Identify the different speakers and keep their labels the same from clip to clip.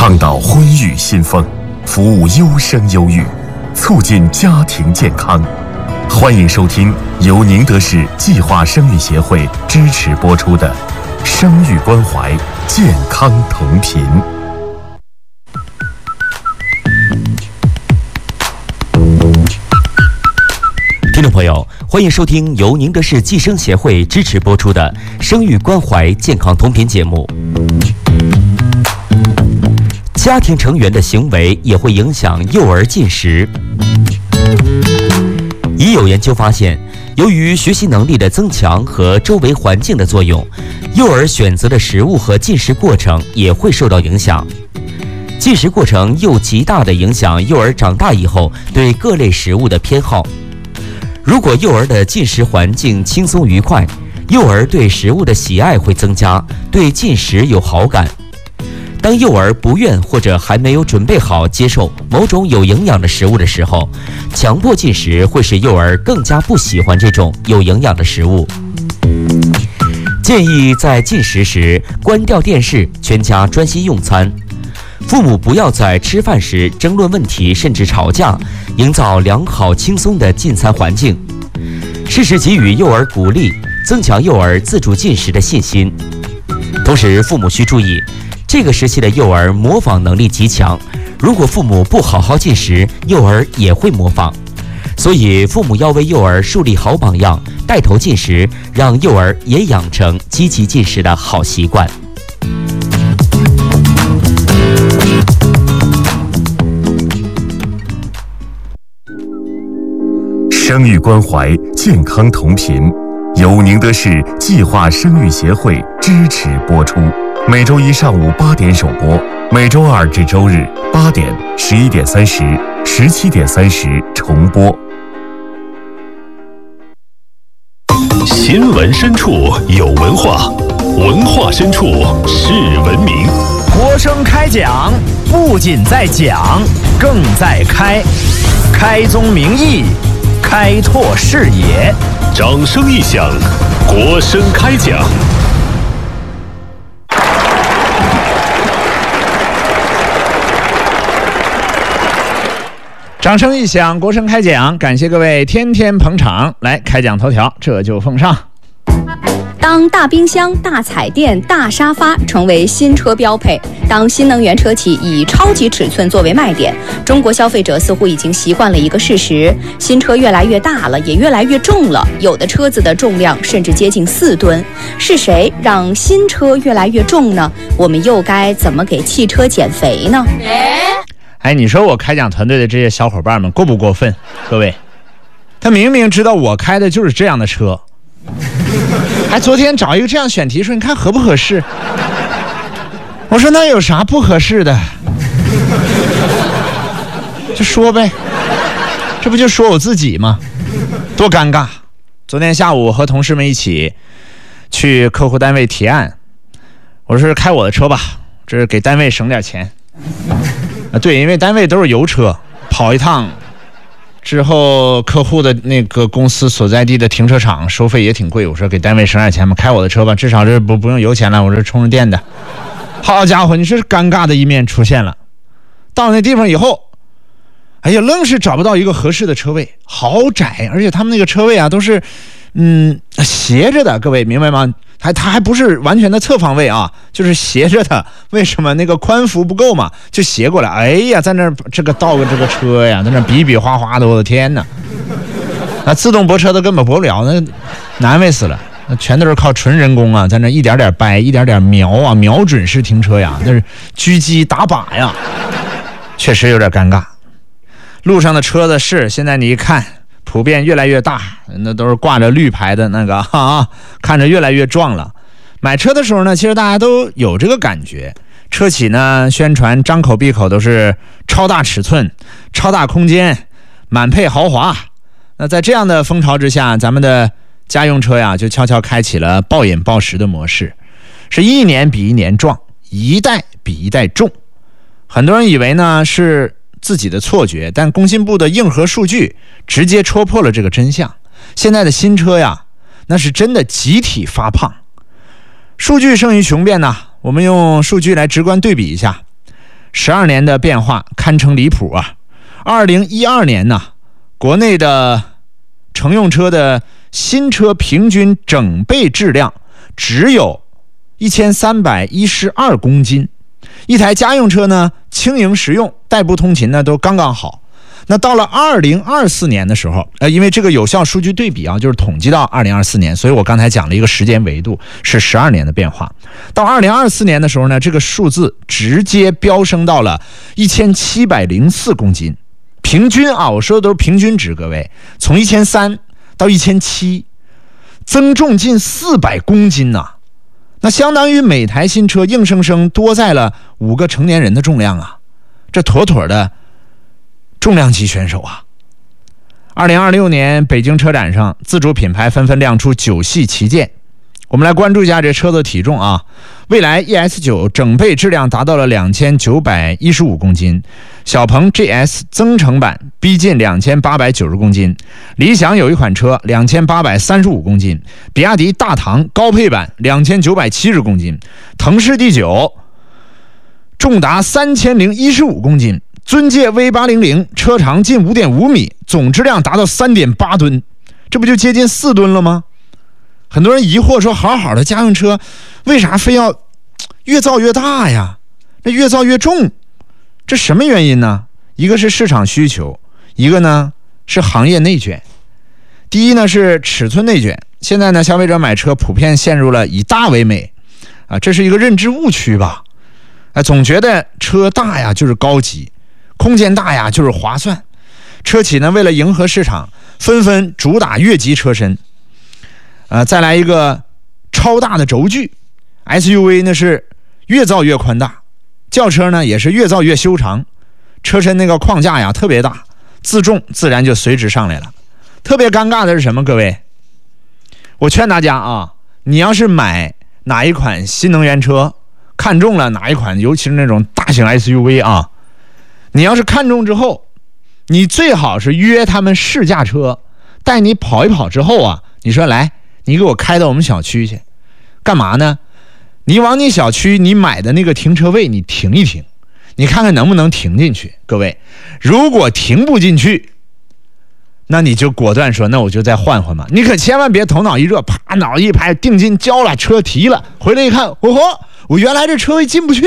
Speaker 1: 倡导婚育新风，服务优生优育，促进家庭健康。欢迎收听由宁德市计划生育协会支持播出的《生育关怀，健康同频》。
Speaker 2: 听众朋友，欢迎收听由宁德市计生协会支持播出的《生育关怀，健康同频》节目。家庭成员的行为也会影响幼儿进食。已有研究发现，由于学习能力的增强和周围环境的作用，幼儿选择的食物和进食过程也会受到影响。进食过程又极大地影响幼儿长大以后对各类食物的偏好。如果幼儿的进食环境轻松愉快，幼儿对食物的喜爱会增加，对进食有好感。当幼儿不愿或者还没有准备好接受某种有营养的食物的时候，强迫进食会使幼儿更加不喜欢这种有营养的食物。建议在进食时关掉电视，全家专心用餐。父母不要在吃饭时争论问题甚至吵架，营造良好轻松的进餐环境。适时给予幼儿鼓励，增强幼儿自主进食的信心。同时父母需注意，这个时期的幼儿模仿能力极强，如果父母不好好进食，幼儿也会模仿。所以父母要为幼儿树立好榜样，带头进食，让幼儿也养成积极进食的好习惯。
Speaker 1: 生育关怀，健康同频，由宁德市计划生育协会支持播出。每周一上午8点首播，每周二至周日8点、11点30、17点30重播。
Speaker 3: 新闻深处有文化，文化深处是文明。
Speaker 4: 国声开讲，不仅在讲，更在开，开宗明义，开拓视野。
Speaker 3: 掌声一响，国声开讲。
Speaker 4: 掌声一响，国声开讲，感谢各位天天捧场。来，开讲头条，这就奉上。
Speaker 5: 当大冰箱、大彩电、大沙发成为新车标配，当新能源车企以超级尺寸作为卖点，中国消费者似乎已经习惯了一个事实：新车越来越大了，也越来越重了，有的车子的重量甚至接近4吨。是谁让新车越来越重呢？我们又该怎么给汽车减肥呢？
Speaker 4: 你说我开讲团队的这些小伙伴们过不过分？各位，他明明知道我开的就是这样的车，还昨天找一个这样选题说你看合不合适？我说那有啥不合适的？就说呗，这不就说我自己吗？多尴尬！昨天下午和同事们一起去客户单位提案，我说开我的车吧，这是给单位省点钱。对，因为单位都是油车，跑一趟之后客户的那个公司所在地的停车场收费也挺贵，我说给单位省点钱吧，开我的车吧，至少这不用油钱了，我这充着电的。好家伙，你这尴尬的一面出现了。到那地方以后，哎呀，愣是找不到一个合适的车位，好窄，而且他们那个车位啊都是斜着的，各位明白吗？它还不是完全的侧方位啊，就是斜着的。为什么？那个宽幅不够嘛，就斜过来。哎呀，在那这个倒个这个车呀，在那比比划划的，我的天哪！那自动泊车都根本泊不了，那难为死了。那全都是靠纯人工啊，在那一点点掰，一点点瞄啊，瞄准式停车呀，那是狙击打靶呀，确实有点尴尬。路上的车子是现在你一看。普遍越来越大，那都是挂着绿牌的那个看着越来越壮了。买车的时候呢，其实大家都有这个感觉，车企呢宣传张口闭口都是超大尺寸、超大空间、满配豪华。那在这样的风潮之下，咱们的家用车呀就悄悄开启了暴饮暴食的模式，是一年比一年壮，一代比一代重。很多人以为呢是自己的错觉，但工信部的硬核数据直接戳破了这个真相。现在的新车呀，那是真的集体发胖。数据胜于雄辩呐，我们用数据来直观对比一下。 12年的变化堪称离谱啊。2012年呢，国内的乘用车的新车平均整备质量只有1312公斤，一台家用车呢轻盈实用，代步通勤呢都刚刚好。那到了2024年的时候，因为这个有效数据对比啊，就是统计到2024年，所以我刚才讲了一个时间维度是12年的变化。到2024年的时候呢，这个数字直接飙升到了1704公斤，平均啊，我说的都是平均值，各位，从1300到1700，增重近400公斤呐，那相当于每台新车硬生生多载了5个成年人的重量啊，这妥妥的重量级选手啊。2026年北京车展上，自主品牌纷纷亮出9系旗舰。我们来关注一下这车的体重啊。蔚来 ES9 整备质量达到了2915公斤，小鹏 GS 增程版逼近2890公斤，理想有一款车2835公斤，比亚迪大唐高配版2970公斤，腾势 D9 重达3015公斤，尊界 V800 车长近 5.5 米，总质量达到 3.8 吨，这不就接近4吨了吗？很多人疑惑说，好好的家用车为啥非要越造越大呀？那越造越重，这什么原因呢？一个是市场需求，一个呢是行业内卷。第一呢是尺寸内卷，现在呢消费者买车普遍陷入了以大为美啊，这是一个认知误区吧？总觉得车大呀就是高级，空间大呀就是划算。车企呢为了迎合市场，纷纷主打越级车身。再来一个超大的轴距， SUV 呢是越造越宽大，轿车呢也是越造越修长，车身那个框架呀特别大，自重自然就随之上来了。特别尴尬的是什么？各位，我劝大家啊，你要是买哪一款新能源车，看中了哪一款，尤其是那种大型 SUV 啊，你要是看中之后，你最好是约他们试驾车，带你跑一跑之后啊，你说来，你给我开到我们小区去，干嘛呢？你往你小区你买的那个停车位你停一停，你看看能不能停进去。各位，如果停不进去，那你就果断说，那我就再换换吧。你可千万别头脑一热，啪，脑一拍，定金交了，车提了，回来一看，我原来这车位进不去。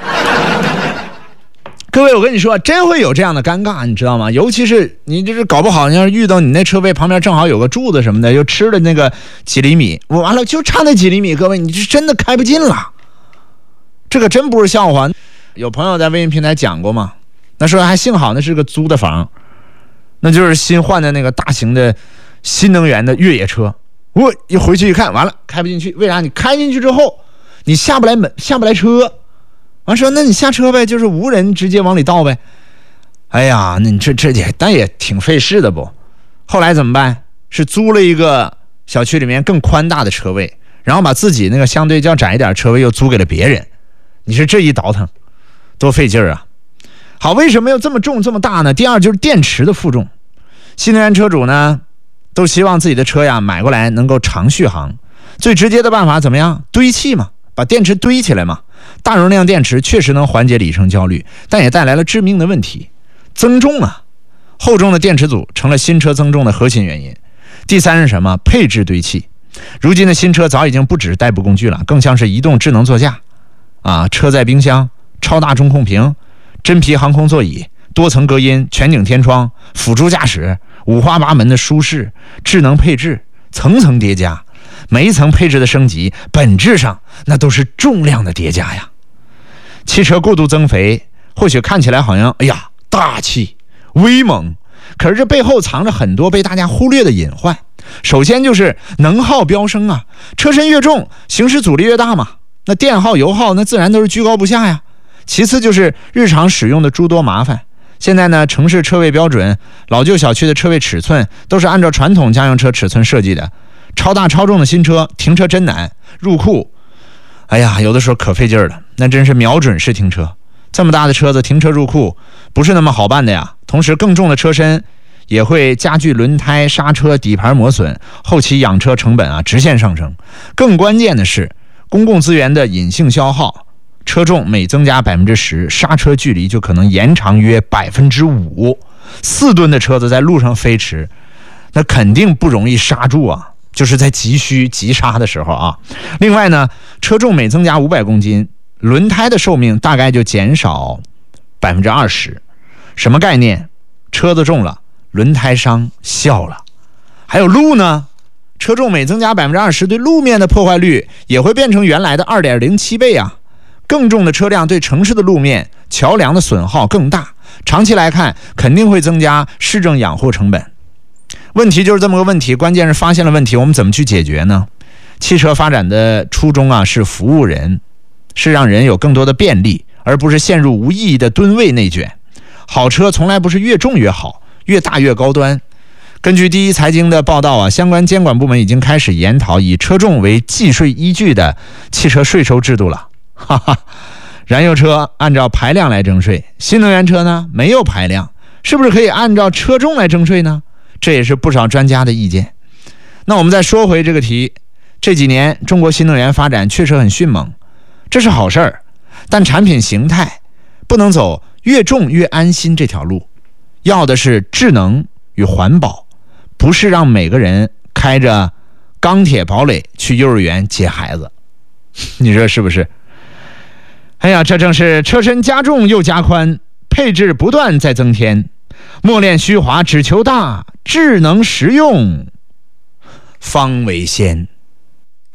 Speaker 4: 各位，我跟你说，真会有这样的尴尬，你知道吗？尤其是你这是搞不好，你要是遇到你那车位旁边正好有个柱子什么的，又吃了那个几厘米，我完了就差那几厘米，各位，你这真的开不进了。这个真不是笑话。有朋友在微信平台讲过嘛，那时候还幸好那是个租的房，那就是新换的那个大型的新能源的越野车。我一回去一看，完了开不进去，为啥？你开进去之后，你下不来门，下不来车。完说，那你下车呗，就是无人直接往里倒呗。哎呀，那你这也挺费事的不？后来怎么办？是租了一个小区里面更宽大的车位，然后把自己那个相对较窄一点车位又租给了别人。你说这一倒腾多费劲儿啊！好，为什么要这么重这么大呢？第二就是电池的负重。新能源车主呢都希望自己的车呀买过来能够长续航，最直接的办法怎么样？堆砌嘛，把电池堆起来嘛。大容量电池确实能缓解里程焦虑，但也带来了致命的问题，增重啊！厚重的电池组成了新车增重的核心原因。第三是什么？配置堆砌。如今的新车早已经不只是代步工具了，更像是移动智能座驾啊！车载冰箱、超大中控屏、真皮航空座椅、多层隔音、全景天窗、辅助驾驶，五花八门的舒适智能配置层层叠加。每一层配置的升级，本质上那都是重量的叠加呀。汽车过度增肥，或许看起来好像大气威猛，可是这背后藏着很多被大家忽略的隐患。首先就是能耗飙升啊，车身越重，行驶阻力越大嘛，那电耗油耗那自然都是居高不下呀。其次就是日常使用的诸多麻烦。现在呢，城市车位标准、老旧小区的车位尺寸都是按照传统家用车尺寸设计的。超大超重的新车停车真难，入库有的时候可费劲了，那真是瞄准式停车。这么大的车子停车入库不是那么好办的呀。同时更重的车身也会加剧轮胎、刹车、底盘磨损，后期养车成本直线上升。更关键的是公共资源的隐性消耗， 车重每增加 10%， 刹车距离就可能延长约 5%。4吨的车子在路上飞驰，那肯定不容易刹住啊，就是在急需急刹的时候啊。另外呢，车重每增加500公斤，轮胎的寿命大概就减少 20%。什么概念？车子重了，轮胎商笑了。还有路呢，车重每增加 20%， 对路面的破坏率也会变成原来的 2.07 倍啊。更重的车辆对城市的路面、桥梁的损耗更大，长期来看肯定会增加市政养护成本。问题就是这么个问题，关键是发现了问题，我们怎么去解决呢？汽车发展的初衷啊，是服务人，是让人有更多的便利，而不是陷入无意义的吨位内卷。好车从来不是越重越好，越大越高端。根据第一财经的报道啊，相关监管部门已经开始研讨以车重为计税依据的汽车税收制度了。哈哈，燃油车按照排量来征税，新能源车呢没有排量，是不是可以按照车重来征税呢？这也是不少专家的意见。那我们再说回这个题，这几年中国新能源发展确实很迅猛，这是好事儿，但产品形态不能走越重越安心这条路，要的是智能与环保，不是让每个人开着钢铁堡垒去幼儿园接孩子。你说是不是？哎呀，这正是车身加重又加宽，配置不断在增添，莫恋虚华只求大，智能实用方为先。